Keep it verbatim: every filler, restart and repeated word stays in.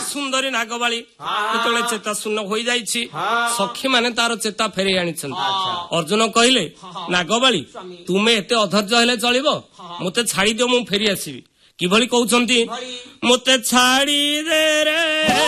ସୁନ୍ଦରୀ ନାଗବାଳୀ ଯେତେବେଳେ ଚେତା ଶୂନ୍ୟ ହୋଇଯାଇଛି ସଖୀ ମାନେ ତାର ଚେତା ଫେରେଇ ଆଣିଛନ୍ତି। ଅର୍ଜୁନ କହିଲେ ନାଗବାଳୀ ତୁମେ ଏତେ ଅଧୈର୍ଯ୍ୟ ହେଲେ ଚଳିବ, ମତେ ଛାଡିଦିଅ ମୁଁ ଫେରି ଆସିବି। କିଭଳି କହୁଛନ୍ତି, ମତେ ଛାଡି ଦେ ରେ